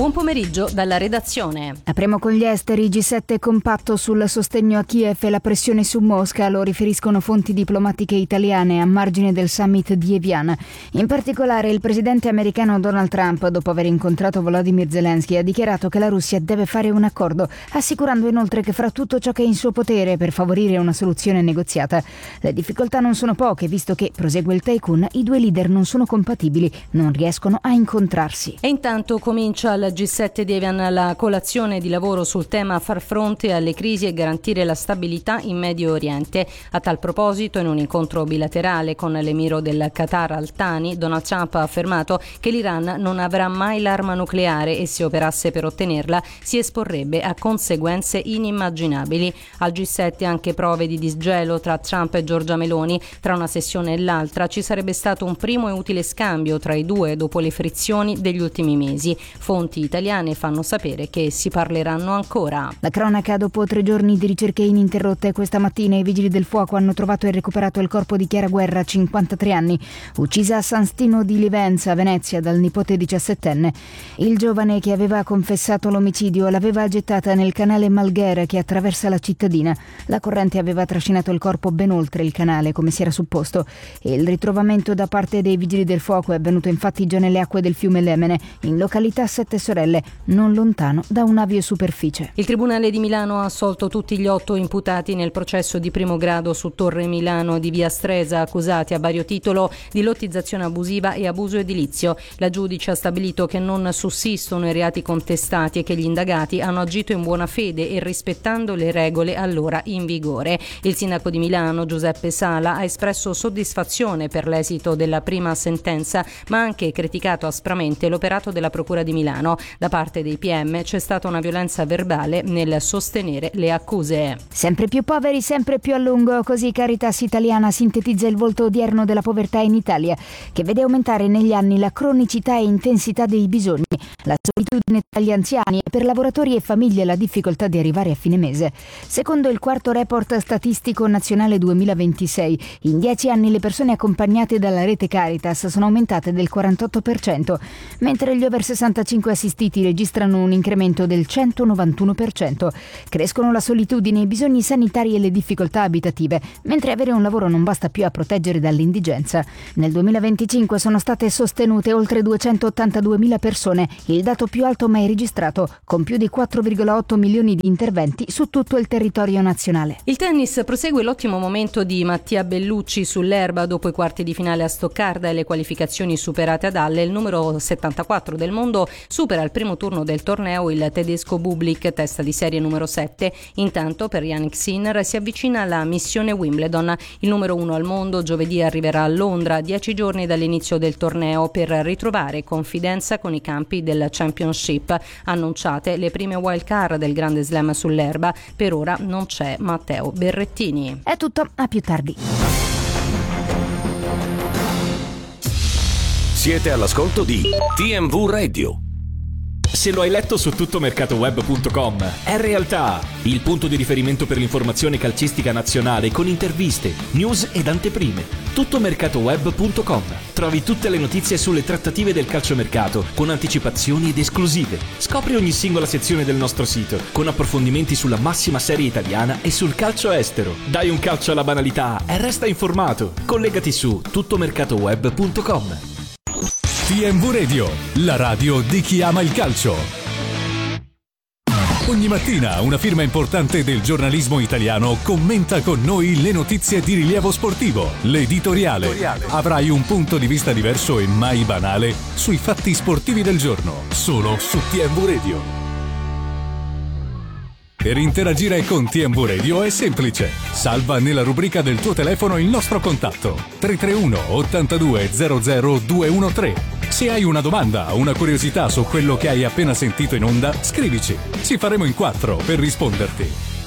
Buon pomeriggio dalla redazione. Apriamo con gli esteri. G7 compatto sul sostegno a Kiev e la pressione su Mosca, lo riferiscono fonti diplomatiche italiane a margine del summit di Evian. In particolare il presidente americano Donald Trump, dopo aver incontrato Volodymyr Zelensky, ha dichiarato che la Russia deve fare un accordo, assicurando inoltre che farà tutto ciò che è in suo potere per favorire una soluzione negoziata. Le difficoltà non sono poche, visto che, prosegue il tycoon, i due leader non sono compatibili, non riescono a incontrarsi. E intanto comincia al G7 di Evian la colazione di lavoro sul tema far fronte alle crisi e garantire la stabilità in Medio Oriente. A tal proposito, in un incontro bilaterale con l'emiro del Qatar Al Thani, Donald Trump ha affermato che l'Iran non avrà mai l'arma nucleare e se operasse per ottenerla si esporrebbe a conseguenze inimmaginabili. Al G7 anche prove di disgelo tra Trump e Giorgia Meloni. Tra una sessione e l'altra ci sarebbe stato un primo e utile scambio tra i due dopo le frizioni degli ultimi mesi. Fonti italiane fanno sapere che si parleranno ancora. La cronaca dopo 3 giorni di ricerche ininterrotte. Questa mattina i vigili del fuoco hanno trovato e recuperato il corpo di Chiara Guerra, 53 anni, uccisa a San Stino di Livenza, Venezia, dal nipote 17enne. Il giovane, che aveva confessato l'omicidio, l'aveva gettata nel canale Malghera che attraversa la cittadina. La corrente aveva trascinato il corpo ben oltre il canale, come si era supposto, e il ritrovamento da parte dei vigili del fuoco è avvenuto infatti già nelle acque del fiume Lemene, in località Sette Sorelle, non lontano da un'aviosuperficie. Il Tribunale di Milano ha assolto tutti gli 8 imputati nel processo di primo grado su Torre Milano di Via Stresa, accusati a vario titolo di lottizzazione abusiva e abuso edilizio. La giudice ha stabilito che non sussistono i reati contestati e che gli indagati hanno agito in buona fede e rispettando le regole allora in vigore. Il sindaco di Milano, Giuseppe Sala, ha espresso soddisfazione per l'esito della prima sentenza, ma ha anche criticato aspramente l'operato della Procura di Milano. Da parte dei PM c'è stata una violenza verbale nel sostenere le accuse. Sempre più poveri, sempre più a lungo, così Caritas Italiana sintetizza il volto odierno della povertà in Italia, che vede aumentare negli anni la cronicità e intensità dei bisogni, la solitudine tra gli anziani e per lavoratori e famiglie la difficoltà di arrivare a fine mese. Secondo il quarto report statistico nazionale 2026, in 10 anni le persone accompagnate dalla rete Caritas sono aumentate del 48%, mentre gli over 65 assistiti registrano un incremento del 191%. Crescono la solitudine, i bisogni sanitari e le difficoltà abitative, mentre avere un lavoro non basta più a proteggere dall'indigenza. Nel 2025 sono state sostenute oltre 282.000 persone, il dato più alto mai registrato, con più di 4,8 milioni di interventi su tutto il territorio nazionale. Il tennis prosegue l'ottimo momento di Mattia Bellucci sull'erba dopo i quarti di finale a Stoccarda e le qualificazioni superate ad Halle. Il numero 74 del mondo supera al primo turno del torneo il tedesco Bublik, testa di serie numero 7. Intanto per Jannik Sinner si avvicina alla missione Wimbledon. Il numero 1 al mondo giovedì arriverà a Londra, a 10 giorni dall'inizio del torneo, per ritrovare confidenza con i campi del Championship. Annunciate le prime wild card del Grande Slam sull'erba. Per ora non c'è Matteo Berrettini. È tutto, a più tardi. Siete all'ascolto di TMV Radio. Se lo hai letto su tuttomercatoweb.com, è realtà. Il punto di riferimento per l'informazione calcistica nazionale con interviste, news ed anteprime. Tuttomercatoweb.com. Trovi tutte le notizie sulle trattative del calciomercato con anticipazioni ed esclusive. Scopri ogni singola sezione del nostro sito con approfondimenti sulla massima serie italiana e sul calcio estero. Dai un calcio alla banalità e resta informato. Collegati su tuttomercatoweb.com. TMV Radio, la radio di chi ama il calcio. Ogni mattina una firma importante del giornalismo italiano commenta con noi le notizie di rilievo sportivo. L'editoriale. Avrai un punto di vista diverso e mai banale sui fatti sportivi del giorno, solo su TMV Radio. Per interagire con TMV Radio è semplice. Salva nella rubrica del tuo telefono il nostro contatto 331 82 00 213. Se hai una domanda o una curiosità su quello che hai appena sentito in onda, scrivici. Ci faremo in 4 per risponderti.